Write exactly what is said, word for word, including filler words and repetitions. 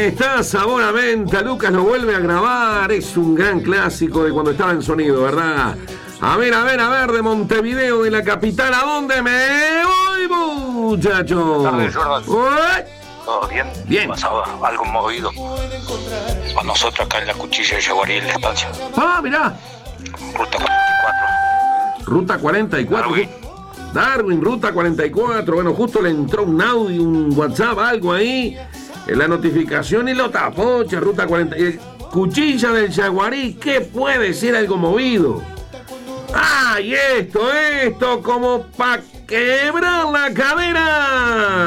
está Sabor a Menta. Lucas lo vuelve a grabar. Es un gran clásico de cuando estaba en sonido, ¿verdad? A ver, a ver, a ver, de Montevideo, de la capital, ¿a dónde me voy, muchachos? Buenas tardes, Jordan. Ué. ¿Todo bien? Bien. Pasaba algo movido. A nosotros acá en la Cuchilla de Yaguarí, en la estancia. Ah, mirá. Ruta cuarenta y cuatro. Ruta cuarenta y cuatro. Darwin. Darwin, Ruta cuarenta y cuatro. Bueno, justo le entró un audio, un WhatsApp, algo ahí, en la notificación y lo tapó, che, Ruta cuarenta. Eh, Cuchilla del Yaguarí, ¿qué puede ser algo movido? ¡Ah, y esto, esto, como pa' quebrar la cadera!